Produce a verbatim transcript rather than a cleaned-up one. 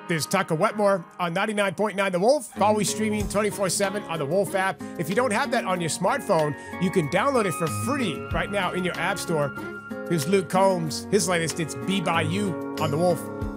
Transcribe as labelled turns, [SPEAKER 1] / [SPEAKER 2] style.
[SPEAKER 1] There's Tucker Wetmore on ninety-nine point nine The Wolf, always streaming twenty-four seven on the Wolf app. If you don't have that on your smartphone, you can download it for free right now in your app store. Here's Luke Combs. His latest, it's Be By You on The Wolf.